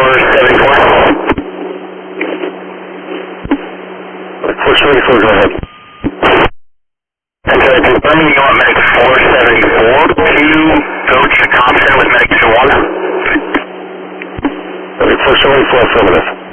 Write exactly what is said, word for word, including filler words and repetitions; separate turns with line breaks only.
seventy-four. four seventy-four, go ahead. And so confirming you want medic four seventy-four to go to the comp center with medic two one. four seventy-four, affirmative.